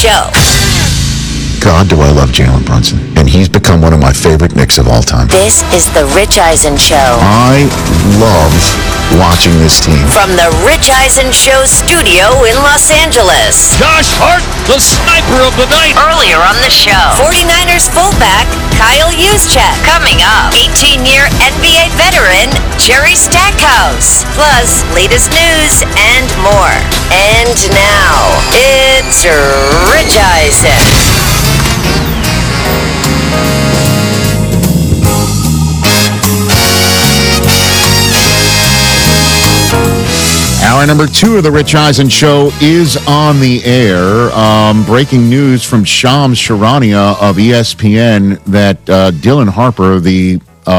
Show. God, do I love Jalen Brunson. And he's become one of my favorite Knicks of all time. This is The Rich Eisen Show. I love watching this team. From The Rich Eisen Show studio in Los Angeles. Josh Hart, the sniper of the night. Earlier on the show, 49ers fullback Kyle Juszczyk. Coming up, 18-year NBA veteran Jerry Stackhouse. Plus, latest news and more. And now, it's Rich Eisen. Hour number 2 of the Rich Eisen Show is on the air. Breaking news from Shams Charania of ESPN that Dylan Harper, the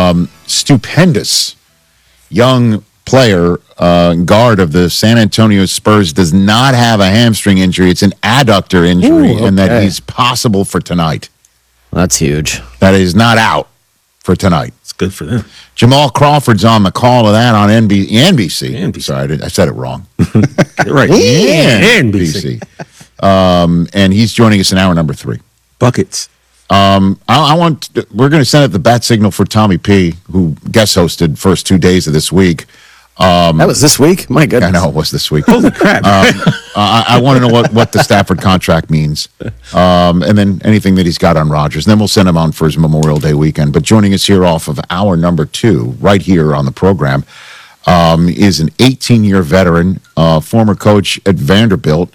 stupendous young player, guard of the San Antonio Spurs, does not have a hamstring injury. It's an adductor injury, and that he's possible for tonight. That's huge. That is not out for tonight. It's good for them. Jamal Crawford's on the call of that on NBC. Sorry, I said it wrong. Right. NBC. And he's joining us in hour number 3. Buckets. We're going to send out the bat signal for Tommy P, who guest hosted first 2 days of this week. That was this week? My goodness. I know it was this week. Holy crap. I want to know what the Stafford contract means. And then anything that he's got on Rodgers. And then we'll send him on for his Memorial Day weekend. But joining us here off of hour number 2, right here on the program, is an 18-year veteran, former coach at Vanderbilt,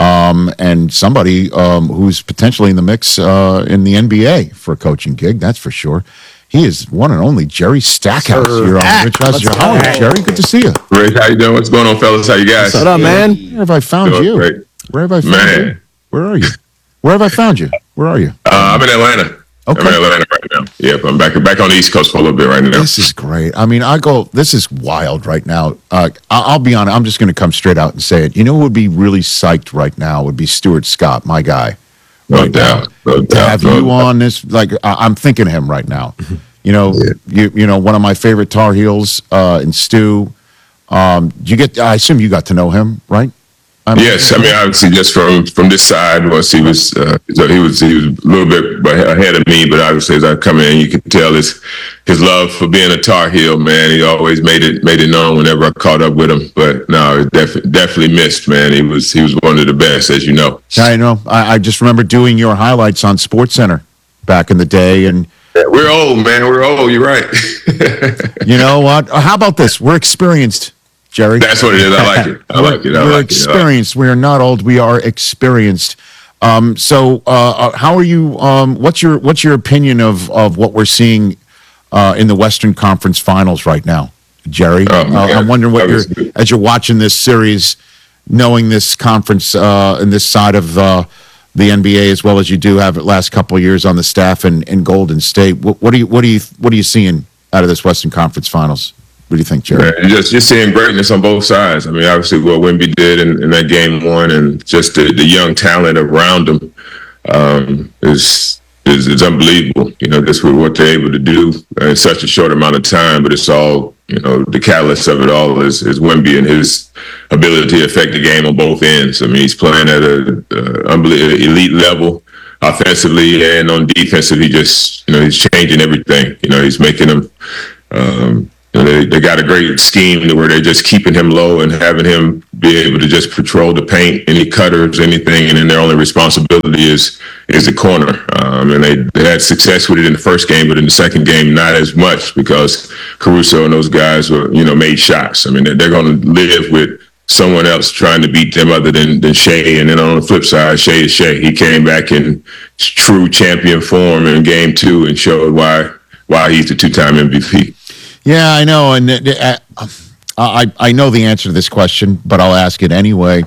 and somebody who's potentially in the mix in the NBA for a coaching gig, that's for sure. He is one and only Jerry Stackhouse here on Rich Eisen Show. How are you, Jerry? Good to see you. Rich, how you doing? What's going on, fellas? How you guys? What's up, man? Where have I found Doing you? great. Where have I found you? Where are you? Where have I found you? Where are you? I'm in Atlanta. Okay. I'm in Atlanta right now. Yep, I'm back on the East Coast for a little bit right now. This is great. I mean, this is wild right now. I'll be honest. I'm just going to come straight out and say it. You know who would be really psyched right now would be Stuart Scott, my guy. No doubt. To have you on this, I'm thinking of him right now. You know, you know, one of my favorite Tar Heels, and Stu. I assume you got to know him, right? Yes, I mean, obviously, just from this side, once he was a little bit ahead of me, but obviously, as I come in, you can tell his love for being a Tar Heel, man. He always made it known whenever I caught up with him. But no, definitely missed, man. He was one of the best, as you know. I know. I just remember doing your highlights on SportsCenter back in the day, and. Yeah, we're old, man. We're old. You're right. You know what? How about this? We're experienced, Jerry. That's what it is. I like it. We're experienced. We are not old. We are experienced. So, how are you? What's your opinion of what we're seeing in the Western Conference Finals right now, Jerry? I'm wondering as you're watching this series, knowing this conference and this side of the NBA as well as you do have the last couple of years on the staff in Golden State. What are you seeing out of this Western Conference Finals? What do you think, Jerry? Man, just seeing greatness on both sides. I mean, obviously what Wemby did in that game 1, and just the young talent around him is unbelievable. You know, just with what they're able to do in such a short amount of time. But it's all, you know, the catalyst of it all is Wemby and his ability to affect the game on both ends. I mean, he's playing at an unbelievable elite level offensively, and on defensive, he's changing everything. You know, he's making them. They got a great scheme where they're just keeping him low and having him be able to just patrol the paint, any cutters, anything, and then their only responsibility is the corner. And they had success with it in the first game, but in the second game, not as much because Caruso and those guys made shots. I mean, they're going to live with someone else trying to beat them other than Shea. And then on the flip side, Shea is Shea. He came back in true champion form in game 2 and showed why he's the 2-time MVP. Yeah, I know, and I know the answer to this question, but I'll ask it anyway.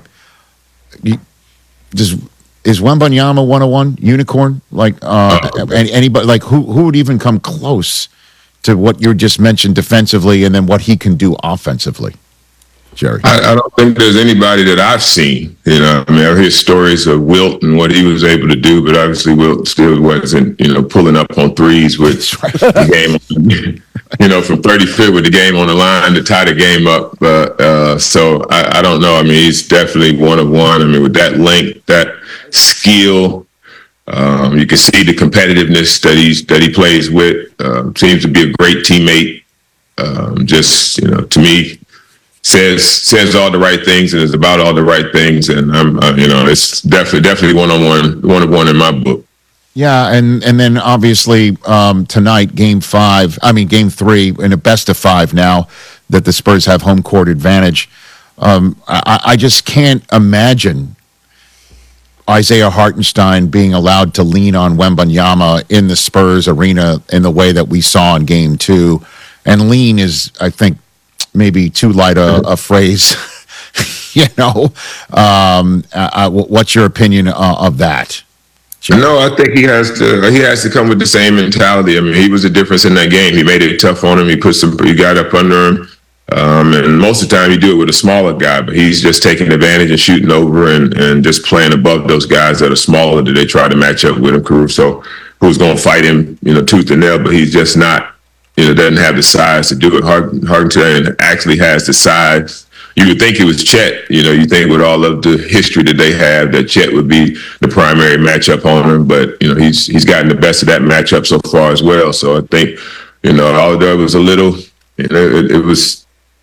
Is Wembanyama 101 unicorn? Anybody who would even come close to what you just mentioned defensively, and then what he can do offensively? Jerry? I don't think there's anybody that I've seen. You know, I mean, I hear stories of Wilt and what he was able to do, but obviously Wilt still wasn't, pulling up on threes with the game, from 30 feet with the game on the line to tie the game up. So I don't know. I mean, he's definitely one of one. I mean, with that length, that skill. You can see the competitiveness that he plays with. Seems to be a great teammate. Just, to me, says all the right things and is about all the right things. And it's definitely one of one in my book. Yeah, and then obviously tonight, game 3 in a best of 5 now that the Spurs have home court advantage. I just can't imagine Isaiah Hartenstein being allowed to lean on Wembanyama in the Spurs arena in the way that we saw in game 2. And lean is, I think, maybe too light a phrase. What's your opinion of that? No, I think he has to come with the same mentality. I mean, he was the difference in that game. He made it tough on him. He got up under him. And most of the time you do it with a smaller guy, but he's just taking advantage and shooting over and just playing above those guys that are smaller that they try to match up with him. Caruso, who's going to fight him, tooth and nail, but he's just not, doesn't have the size to do it. Hartenstein actually has the size. You would think it was Chet. You think with all of the history that they have that Chet would be the primary matchup on him, but he's gotten the best of that matchup so far as well. So I think although it was a little, it was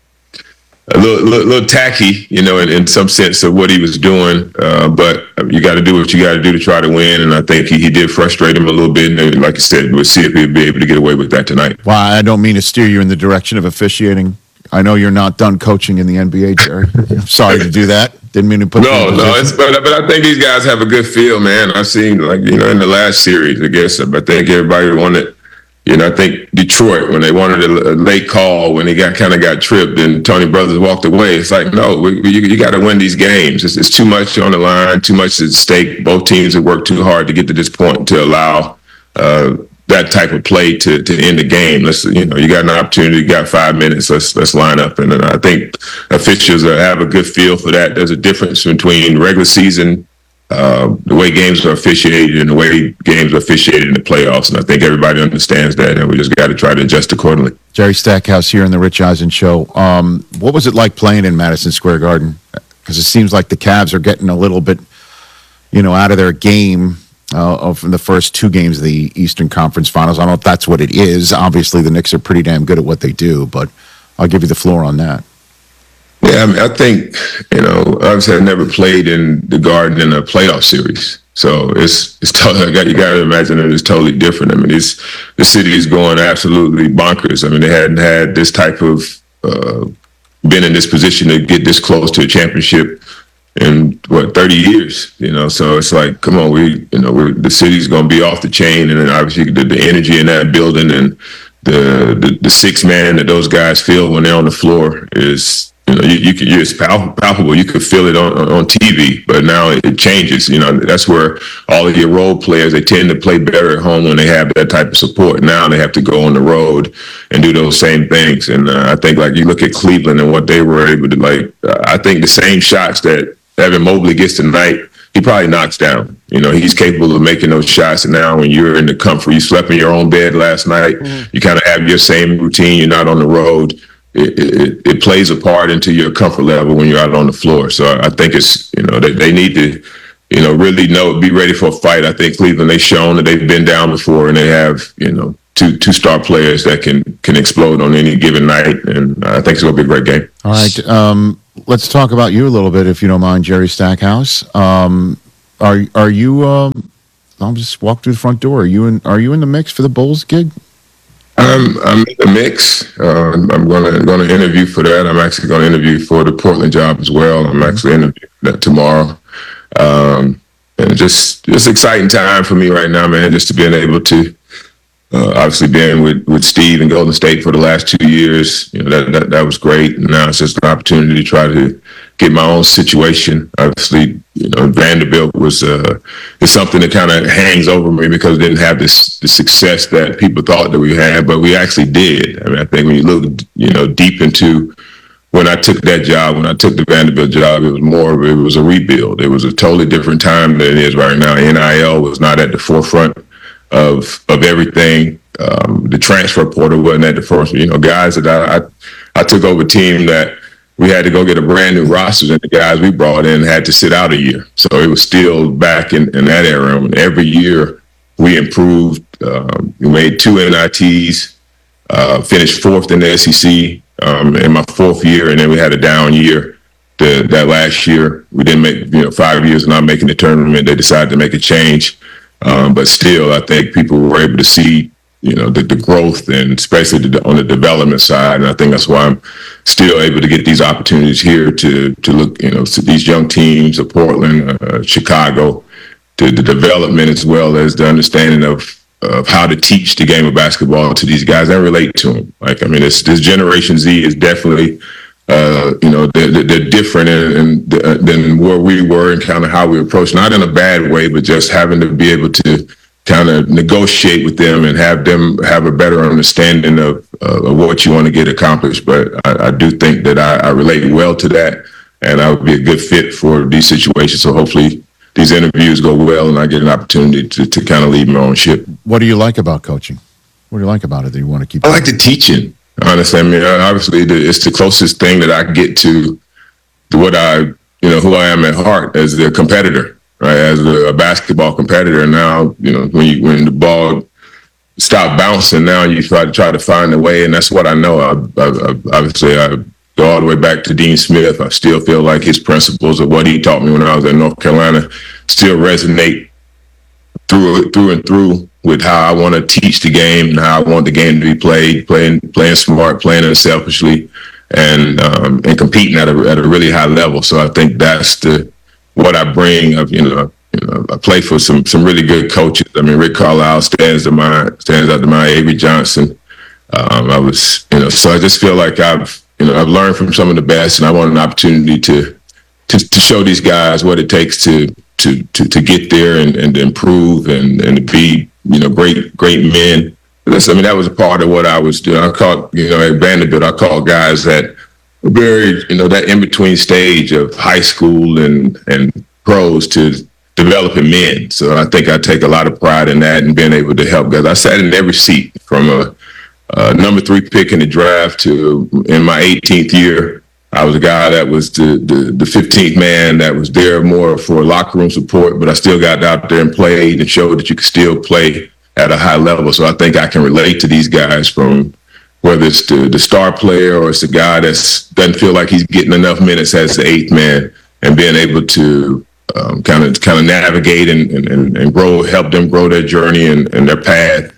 a little tacky, in some sense of what he was doing. But you got to do what you got to do to try to win. And I think he did frustrate him a little bit. And like I said, we'll see if he'll be able to get away with that tonight. Well, I don't mean to steer you in the direction of officiating. I know you're not done coaching in the NBA, Jerry. I'm sorry to do that. Didn't mean to put but I think these guys have a good feel, man. I've seen, in the last series, I guess, I think everybody wanted. I think Detroit, when they wanted a late call, when he got tripped and Tony Brothers walked away, it's like, no, you got to win these games. It's too much on the line, too much at stake. Both teams have worked too hard to get to this point to allow that type of play to end the game. You got an opportunity, you got 5 minutes, let's line up. And I think officials have a good feel for that. There's a difference between regular season, the way games are officiated and the way games are officiated in the playoffs. And I think everybody understands that, and we just got to try to adjust accordingly. Jerry Stackhouse here on the Rich Eisen Show. What was it like playing in Madison Square Garden? Because it seems like the Cavs are getting a little bit, out of their game of the first 2 games of the Eastern Conference Finals. I don't know if that's what it is. Obviously, the Knicks are pretty damn good at what they do, but I'll give you the floor on that. Yeah, I think, obviously I've never played in the Garden in a playoff series. So it's totally, you got to imagine that it's totally different. I mean, the city is going absolutely bonkers. I mean, they hadn't had this type of, been in this position to get this close to a championship in 30 years, so it's like, come on, the city's going to be off the chain. And then obviously the energy in that building and the 6 man that those guys feel when they're on the floor is, it's palpable. You could feel it on TV, but now it changes. That's where all of your role players, they tend to play better at home when they have that type of support. Now they have to go on the road and do those same things. And I think, like, you look at Cleveland and what they were able to, I think the same shots that Evan Mobley gets tonight, he probably knocks down. He's capable of making those shots. And now when you're in the comfort, you slept in your own bed last night, you kind of have your same routine. You're not on the road. It plays a part into your comfort level when you're out on the floor. So I think it's, they need to, really be ready for a fight. I think Cleveland, they've shown that they've been down before, and they have, two star players that can explode on any given night. And I think it's going to be a great game. All right. Let's talk about you a little bit, if you don't mind, Jerry Stackhouse. Are you, I'll just walk through the front door. Are you in the mix for the Bulls gig? I'm in the mix. I'm going to interview for that. I'm actually going to interview for the Portland job as well. I'm actually interviewing that tomorrow. And just exciting time for me right now, man. Just to being able to obviously being with Steve and Golden State for the last 2 years, that was great. And now it's just an opportunity to try to get my own situation. Obviously, Vanderbilt is something that kind of hangs over me because it didn't have the success that people thought that we had, but we actually did. I mean, I think when you look, deep into when I took that job, when I took the Vanderbilt job, it was a rebuild. It was a totally different time than it is right now. NIL was not at the forefront of everything. The transfer portal wasn't at the first. Guys that I took over a team that we had to go get a brand new roster, and the guys we brought in had to sit out a year. So it was still back in that era. And every year we improved. We made 2 NITs, finished 4th in the SEC in my 4th year, and then we had a down year. That last year, we didn't make 5 years of not making the tournament. They decided to make a change, but still, I think people were able to see the growth, and especially on the development side. And I think that's why I'm still able to get these opportunities here to look, to these young teams of Portland, Chicago, to the development as well as the understanding of how to teach the game of basketball to these guys and relate to them. This Generation Z is definitely, they're different than where we were and kind of how we approach, not in a bad way, but just having to be able to kind of negotiate with them and have them have a better understanding of what you want to get accomplished. But I do think that I relate well to that, and I would be a good fit for these situations. So hopefully these interviews go well and I get an opportunity to kind of lead my own ship. What do you like about coaching? What do you like about it that you want to keep? I like the teaching, honestly. Obviously it's the closest thing that I get to what who I am at heart as a competitor. Right, as a basketball competitor. Now, when the ball stopped bouncing, now you try to find a way, and that's what I know. Obviously, I go all the way back to Dean Smith. I still feel like his principles of what he taught me when I was in North Carolina still resonate through and through with how I want to teach the game and how I want the game to be played, playing smart, playing unselfishly, and competing at a really high level. So I think that's what I bring. I play for some really good coaches. Rick Carlisle stands out to mind. Avery Johnson. So I just feel like I've learned from some of the best, and I want an opportunity to show these guys what it takes to get there and to improve and to be great men. That was a part of what I was doing. I caught at Vanderbilt. I caught guys that very, that in-between stage of high school and pros to developing men. So I think I take a lot of pride in that and being able to help guys. I sat in every seat from a number 3 pick in the draft to in my 18th year. I was a guy that was the 15th man that was there more for locker room support, but I still got out there and played and showed that you could still play at a high level. So I think I can relate to these guys, from whether it's the star player or it's the guy that doesn't feel like he's getting enough minutes as the 8th man, and being able to kind of navigate and grow, help them grow their journey and their path.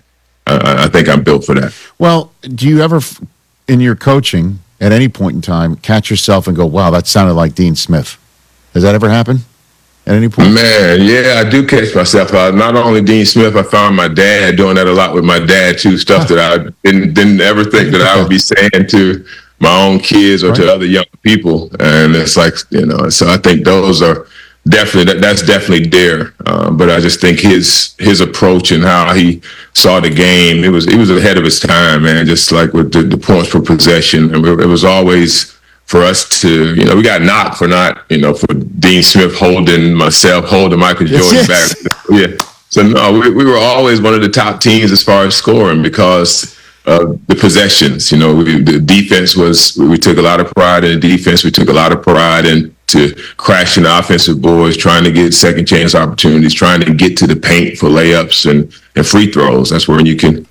I think I'm built for that. Well, do you ever, in your coaching, at any point in time, catch yourself and go, wow, that sounded like Dean Smith? Has that ever happened at any point? Man, yeah, I do catch myself. Not only Dean Smith, I found my dad doing that a lot with my dad too, stuff that I didn't ever think that I would be saying to my own kids or to other young people. And it's like, so I think those are that's definitely there. But I just think his approach and how he saw the game, he was ahead of his time, man. Just like with the points per possession, and it was always for us to, we got knocked for not, for Dean Smith holding Michael Jordan back. Yeah. So no, we were always one of the top teams as far as scoring because of the possessions. The defense we took a lot of pride in the defense. We took a lot of pride in to crashing the offensive boards, trying to get second chance opportunities, trying to get to the paint for layups and free throws. That's where you can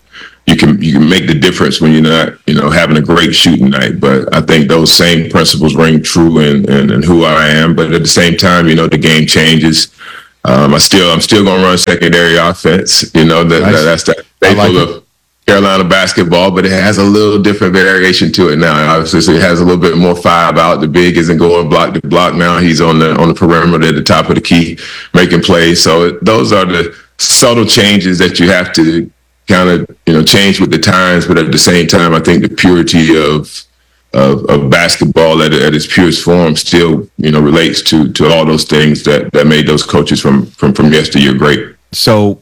make the difference when you're not, having a great shooting night. But I think those same principles ring true in who I am. But at the same time, the game changes. I'm still going to run secondary offense. That's that staple of Carolina basketball, but it has a little different variation to it now. Obviously, it has a little bit more 5 out. The big isn't going block to block now. He's on the perimeter at the top of the key, making plays. So those are the subtle changes that you have to kind of change with the times. But at the same time, I think the purity of basketball at its purest form still relates to all those things that made those coaches from yesteryear great. So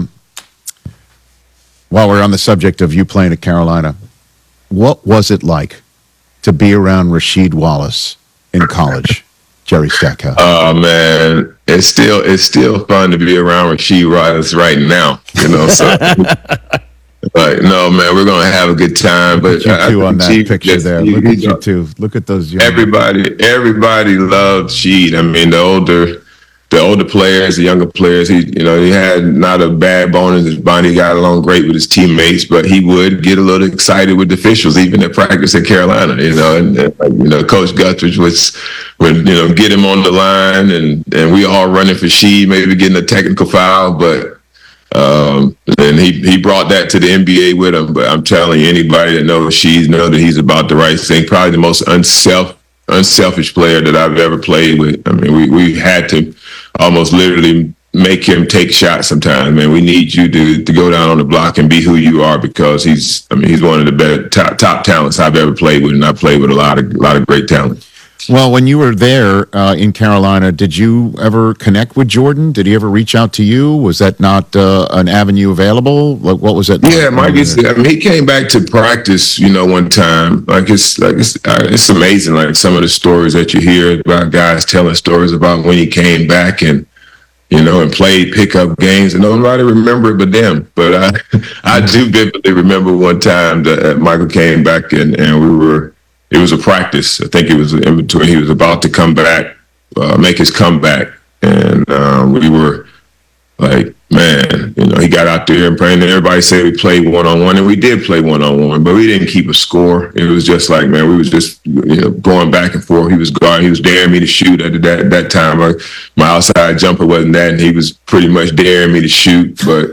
while we're on the subject of you playing at Carolina, what was it like to be around Rasheed Wallace in college, Jerry Stackhouse? Oh man, it's still fun to be around Rasheed Wallace right now. So like, no, man, we're gonna have a good time. But You two on that Sheed picture just- there. he- Look at he- you two. Look at those young. Everybody loved Sheed. I mean, the older players, the younger players, he had not a bad bone in his body. He got along great with his teammates, but he would get a little excited with the officials, even at practice in Carolina, and Coach Guthridge would get him on the line, and we all running for Sheed, maybe getting a technical foul, but and he brought that to the NBA with him. But I'm telling you, anybody that knows Sheed know that he's about the right thing. Probably the most unselfish player that I've ever played with. I mean, we had to almost literally make him take shots sometimes. Man, we need you to go down on the block and be who you are, because he's one of the best top talents I've ever played with, and I played with a lot of great talent. Well, when you were there in Carolina, did you ever connect with Jordan? Did he ever reach out to you? Was that not an avenue available? Like, what was that? Yeah, Mike. He came back to practice, one time. It's amazing. Like some of the stories that you hear about guys telling stories about when he came back and played pickup games, and nobody remember it but them. But I do vividly remember one time that Michael came back and it was a practice. I think it was in between. He was about to come back, make his comeback, and we were like, man, he got out there and praying. And everybody said we played one-on-one, and we did play one-on-one, but we didn't keep a score. It was just like, man, we was just going back and forth. He was guarding. He was daring me to shoot at that time. My outside jumper wasn't that, and he was pretty much daring me to shoot. But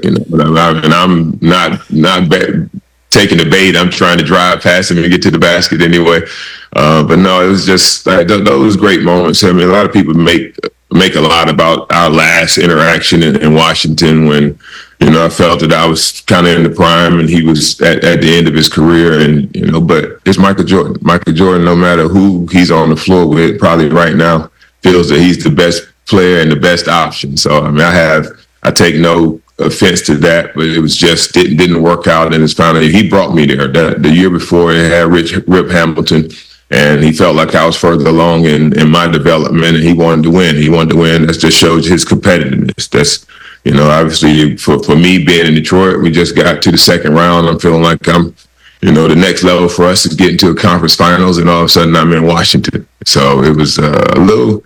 I'm not bad. Taking the bait, I'm trying to drive past him and get to the basket anyway. But no, it was just like those great moments. I mean, a lot of people make a lot about our last interaction in Washington when, I felt that I was kind of in the prime and he was at the end of his career. And, but it's Michael Jordan. Michael Jordan, no matter who he's on the floor with, probably right now feels that he's the best player and the best option. So, I mean, I take no offense to that, but it was just didn't work out. And it's finally, he brought me there. The year before, it had Rip Hamilton, and he felt like I was further along in my development, and he wanted to win. That just shows his competitiveness. That's, obviously for me being in Detroit, we just got to the second round. I'm feeling like I'm, the next level for us is getting to a conference finals, and all of a sudden I'm in Washington. So it was a little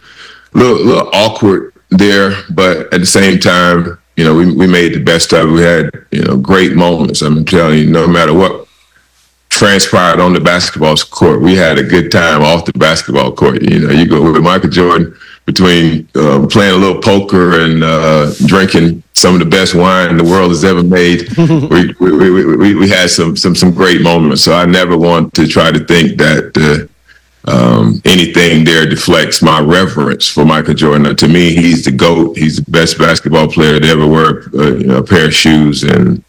awkward there, but at the same time, we made the best of it. We had, great moments. I'm telling you, no matter what transpired on the basketball court, we had a good time off the basketball court. You go with Michael Jordan between playing a little poker and drinking some of the best wine the world has ever made. we had some great moments. So I never want to try to think that anything there deflects my reverence for Michael Jordan. To me, he's the GOAT. He's the best basketball player to ever wear a pair of shoes, and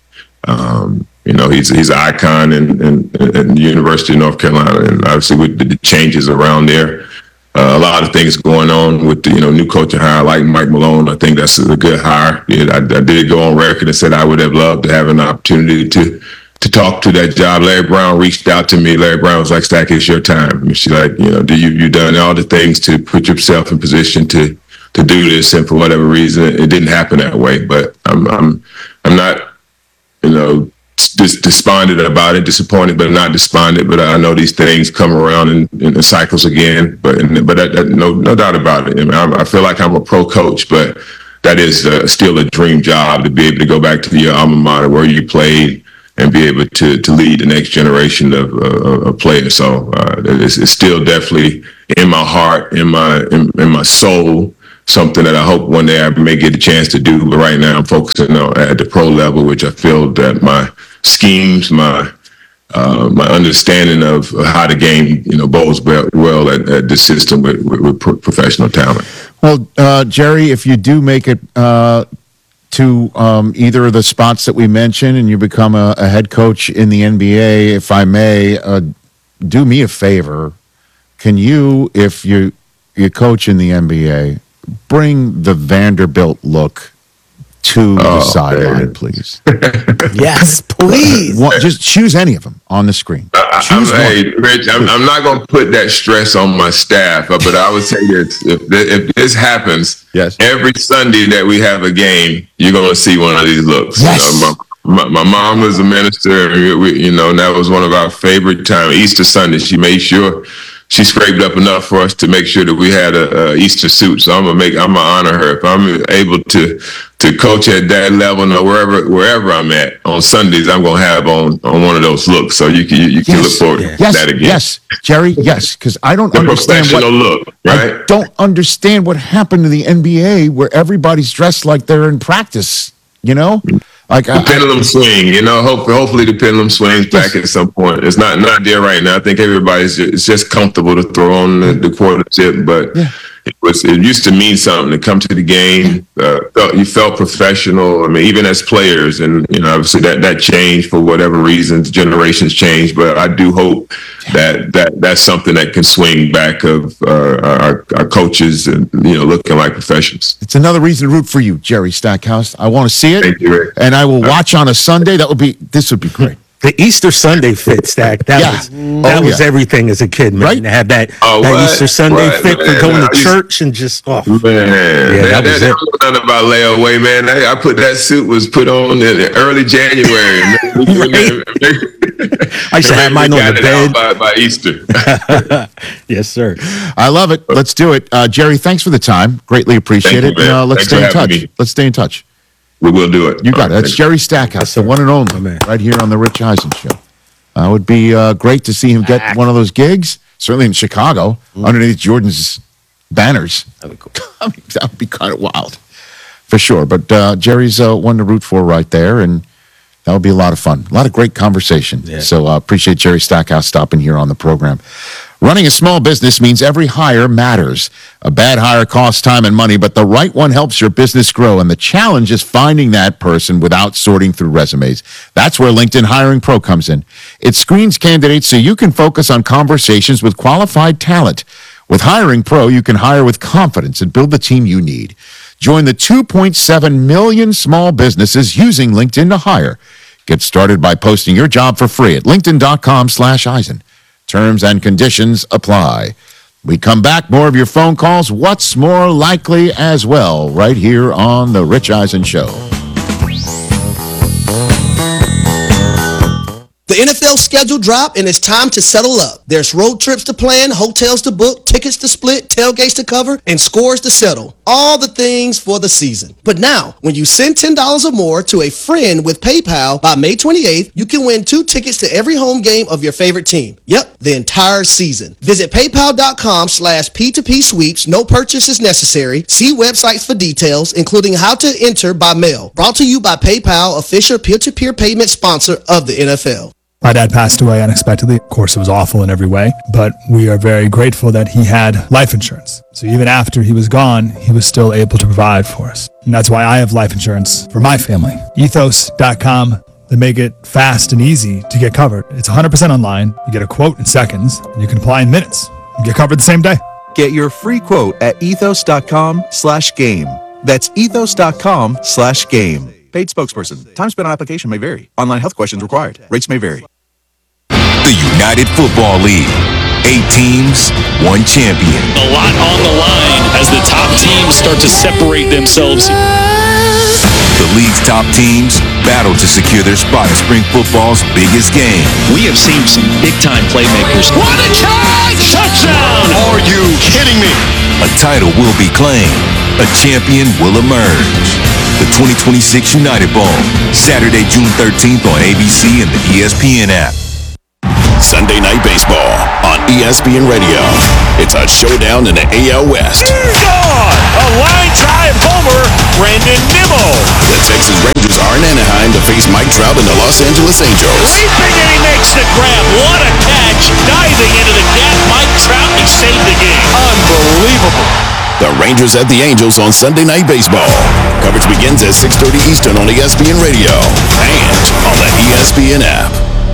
he's an icon in the University of North Carolina. And obviously, with the changes around there, a lot of things going on with the new coaching hire, like Mike Malone. I think that's a good hire. I did go on record and said I would have loved to have an opportunity to talk to that job. Larry Brown reached out to me. Larry Brown was like, "Stack, it's your time." And she's like, you've done all the things to put yourself in position to do this, and for whatever reason, it didn't happen that way. But I'm not, despondent about it, disappointed, but not despondent. But I know these things come around in the cycles again. But no doubt about it. I mean, I feel like I'm a pro coach, but that is still a dream job to be able to go back to your alma mater where you played and be able to lead the next generation of players. So it's still definitely in my heart, in my soul, something that I hope one day I may get a chance to do. But right now I'm focusing on at the pro level, which I feel that my schemes, my understanding of how the game, bodes well at the system with professional talent. Well, Jerry, if you do make it to either of the spots that we mentioned and you become a head coach in the NBA, if I may, do me a favor. Can you, if you coach in the NBA, bring the Vanderbilt look to the sideline, please? Yes, please. Just choose any of them on the screen. Hey, Rich, I'm not going to put that stress on my staff, but I would say this: if this happens, yes, every Sunday that we have a game, you're going to see one of these looks. Yes. My mom was a minister, and that was one of our favorite times. Easter Sunday, she made sure she scraped up enough for us to make sure that we had a Easter suit. So I'm gonna honor her. If I'm able to coach at that level, or wherever I'm at on Sundays, I'm gonna have on one of those looks. So you can look forward to that again. Yes, Jerry. Yes, because I don't understand professional look. Right? I don't understand what happened to the NBA where everybody's dressed like they're in practice. Like the pendulum swing, hopefully the pendulum swings back at some point. It's not there right now. I think it's just comfortable to throw on the quarter zip, but it used to mean something to come to the game. You felt professional. I mean, even as players, and obviously that changed for whatever reasons. Generations changed, but I do hope that's something that can swing back of our coaches and looking like professionals. It's another reason to root for you, Jerry Stackhouse. I want to see it. Thank you, Rick. And I will watch on a Sunday. This would be great. The Easter Sunday fit, Stack. That was everything as a kid, man. Right? To have that Easter Sunday fit for going to church and just that was nothing about layaway, man. I put that suit was put on in early January. I used to have mine on the bed by Easter. Yes, sir. I love it. Let's do it, Jerry. Thanks for the time. Greatly appreciate it. Let's stay in touch. Let's stay in touch. We will do it. You got it. That's Jerry Stackhouse, the one and only, right here on the Rich Eisen Show. It would be great to see him get one of those gigs, certainly in Chicago, underneath Jordan's banners. That'd be cool. I mean, that would be kind of wild, for sure. But Jerry's one to root for right there, and that would be a lot of fun. A lot of great conversation. Yeah. So appreciate Jerry Stackhouse stopping here on the program. Running a small business means every hire matters. A bad hire costs time and money, but the right one helps your business grow. And the challenge is finding that person without sorting through resumes. That's where LinkedIn Hiring Pro comes in. It screens candidates so you can focus on conversations with qualified talent. With Hiring Pro, you can hire with confidence and build the team you need. Join the 2.7 million small businesses using LinkedIn to hire. Get started by posting your job for free at linkedin.com/Eisen. Terms and conditions apply. We come back, more of your phone calls. What's more likely as well, right here on The Rich Eisen Show. The NFL schedule dropped, and it's time to settle up. There's road trips to plan, hotels to book, tickets to split, tailgates to cover, and scores to settle. All the things for the season. But now, when you send $10 or more to a friend with PayPal by May 28th, you can win 2 tickets to every home game of your favorite team. Yep, the entire season. Visit paypal.com/P2P sweeps. No purchase is necessary. See websites for details, including how to enter by mail. Brought to you by PayPal, official peer-to-peer payment sponsor of the NFL. My dad passed away unexpectedly. Of course, it was awful in every way, but we are very grateful that he had life insurance. So even after he was gone, he was still able to provide for us. And that's why I have life insurance for my family. Ethos.com. They make it fast and easy to get covered. It's 100% online. You get a quote in seconds, and you can apply in minutes. You get covered the same day. Get your free quote at ethos.com/game. That's ethos.com/game. Paid spokesperson. Time spent on application may vary. Online health questions required. Rates may vary. The United Football League. 8 teams, 1 champion. A lot on the line as the top teams start to separate themselves. The league's top teams battle to secure their spot in spring football's biggest game. We have seen some big-time playmakers. What a charge! Touchdown! Are you kidding me? A title will be claimed. A champion will emerge. The 2026 United Bowl, Saturday, June 13th on ABC and the ESPN app. Sunday Night Baseball on ESPN Radio. It's a showdown in the AL West. Gone! A line drive homer, Brandon Nimmo. The Texas Rangers are in Anaheim to face Mike Trout and the Los Angeles Angels. Leaping and he makes the grab. What a catch! Diving into the gap, Mike Trout, he saved the game. Unbelievable. The Rangers at the Angels on Sunday Night Baseball. Coverage begins at 6:30 Eastern on ESPN Radio and on the ESPN app.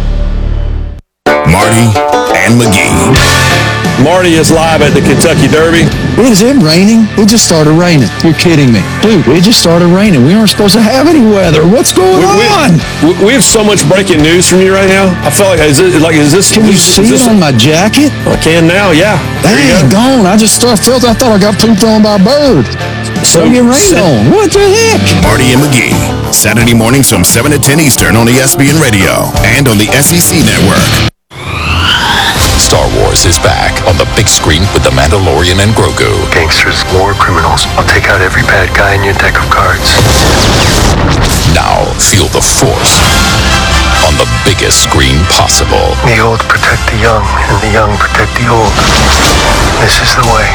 Marty and McGee. Marty is live at the Kentucky Derby. Is it raining? It just started raining. You're kidding me. Dude, it just started raining. We weren't supposed to have any weather. What's going on? We have so much breaking news from you right now. I feel like, is this... Can you see it on my jacket? I can now, yeah. Dang, gone. I thought I got pooped on by a bird. So get rained on. What the heck? Marty and McGee Saturday mornings from 7 to 10 Eastern on ESPN Radio and on the SEC Network. Star Wars is back on the big screen with The Mandalorian and Grogu. Gangsters, war criminals. I'll take out every bad guy in your deck of cards. Now feel the Force on the biggest screen possible. The old protect the young, and the young protect the old. This is the way.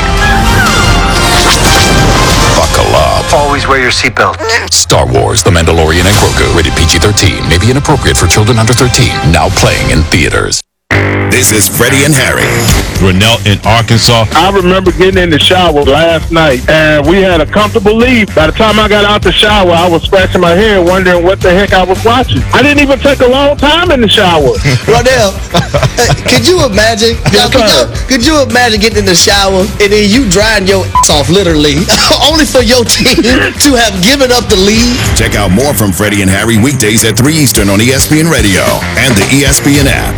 Buckle up. Always wear your seatbelt. Star Wars, The Mandalorian and Grogu. Rated PG-13. May be inappropriate for children under 13. Now playing in theaters. This is Freddie and Harry. Grinnell in Arkansas. I remember getting in the shower last night, and we had a comfortable lead. By the time I got out the shower, I was scratching my head, wondering what the heck I was watching. I didn't even take a long time in the shower. Rodell, could you imagine? Could you imagine getting in the shower and then you drying your ass off, literally, only for your team to have given up the lead? Check out more from Freddie and Harry weekdays at 3 Eastern on ESPN Radio and the ESPN app.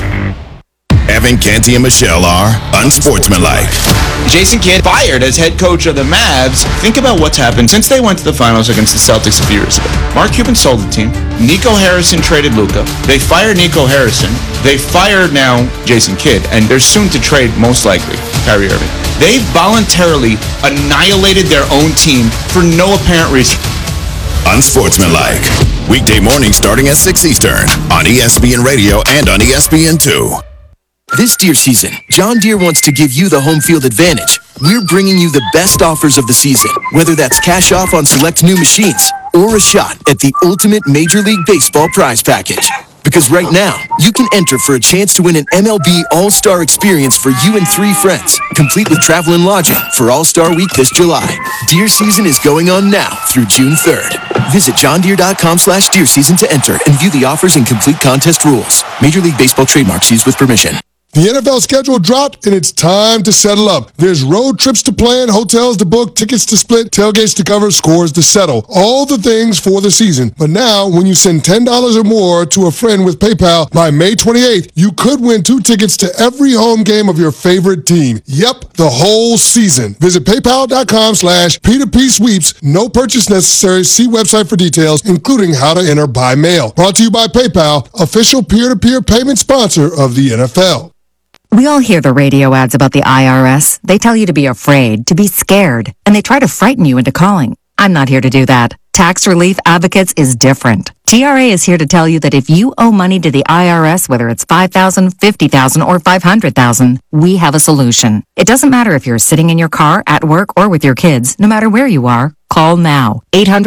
Evan, Canty, and Michelle are unsportsmanlike. Jason Kidd fired as head coach of the Mavs. Think about what's happened since they went to the finals against the Celtics a few years ago. Mark Cuban sold the team. Nico Harrison traded Luka. They fired Nico Harrison. They fired now Jason Kidd, and they're soon to trade, most likely, Kyrie Irving. They voluntarily annihilated their own team for no apparent reason. Unsportsmanlike. Weekday mornings starting at 6 Eastern on ESPN Radio and on ESPN2. This deer season, John Deere wants to give you the home field advantage. We're bringing you the best offers of the season, whether that's cash off on select new machines or a shot at the ultimate Major League Baseball prize package. Because right now, you can enter for a chance to win an MLB All-Star experience for you and 3 friends, complete with travel and lodging for All-Star Week this July. Deer season is going on now through June 3rd. Visit johndeere.com/deer season to enter and view the offers and complete contest rules. Major League Baseball trademarks used with permission. The NFL schedule dropped, and it's time to settle up. There's road trips to plan, hotels to book, tickets to split, tailgates to cover, scores to settle. All the things for the season. But now, when you send $10 or more to a friend with PayPal by May 28th, you could win 2 tickets to every home game of your favorite team. Yep, the whole season. Visit paypal.com/P2P sweeps. No purchase necessary. See website for details, including how to enter by mail. Brought to you by PayPal, official peer-to-peer payment sponsor of the NFL. We all hear the radio ads about the IRS. They tell you to be afraid, to be scared, and they try to frighten you into calling. I'm not here to do that. Tax Relief Advocates is different. TRA is here to tell you that if you owe money to the IRS, whether it's $5,000, $50,000, or $500,000, we have a solution. It doesn't matter if you're sitting in your car, at work, or with your kids. No matter where you are, call now.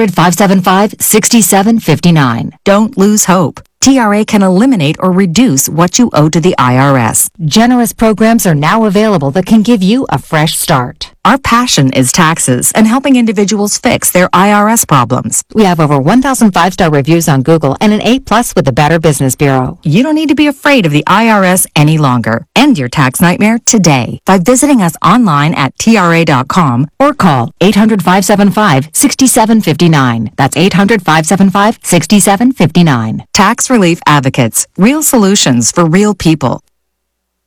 800-575-6759. Don't lose hope. TRA can eliminate or reduce what you owe to the IRS. Generous programs are now available that can give you a fresh start. Our passion is taxes and helping individuals fix their IRS problems. We have over 1,000 5-star reviews on Google and an A+ with the Better Business Bureau. You don't need to be afraid of the IRS any longer. End your tax nightmare today by visiting us online at TRA.com or call 800-575-6759. That's 800-575-6759. Tax Relief Advocates. Real solutions for real people.